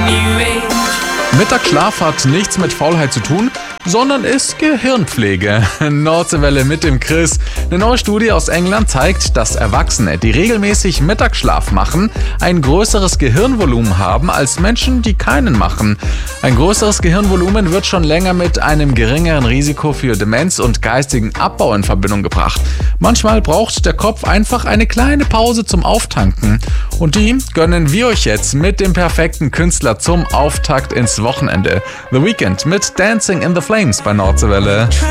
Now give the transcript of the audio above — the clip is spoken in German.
Mittagsschlaf hat nichts mit Faulheit zu tun, sondern ist Gehirnpflege. Nordseewelle mit dem Chris. Eine neue Studie aus England zeigt, dass Erwachsene, die regelmäßig Mittagsschlaf machen, ein größeres Gehirnvolumen haben als Menschen, die keinen machen. Ein größeres Gehirnvolumen wird schon länger mit einem geringeren Risiko für Demenz und geistigen Abbau in Verbindung gebracht. Manchmal braucht der Kopf einfach eine kleine Pause zum Auftanken. Und die gönnen wir euch jetzt mit dem perfekten Künstler zum Auftakt ins Wochenende. The Weeknd mit Dancing in the Flames bei Nordseewelle.